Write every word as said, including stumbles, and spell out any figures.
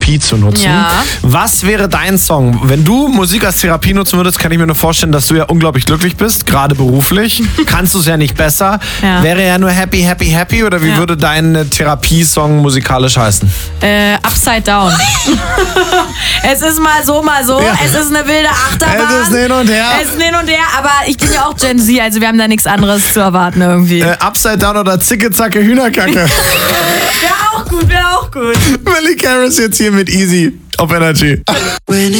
Therapie zu nutzen. Ja. Was wäre dein Song? Wenn du Musik als Therapie nutzen würdest, kann ich mir nur vorstellen, dass du ja unglaublich glücklich bist, gerade beruflich. Kannst du es ja nicht besser. Ja. Wäre ja nur Happy, Happy, Happy oder wie Ja. würde dein Therapiesong musikalisch heißen? Äh, Upside Down. Es ist mal so, mal so. Ja. Es ist eine wilde Achterbahn. Es ist hin und her. Es ist hin und her, aber ich bin ja auch Gen Z, also wir haben da nichts anderes zu erwarten irgendwie. Äh, Upside Down oder Zicke, Zacke, Hühnerkacke? Wäre auch gut, wäre auch gut. Miley Cyrus jetzt hier mit Easy auf Energy.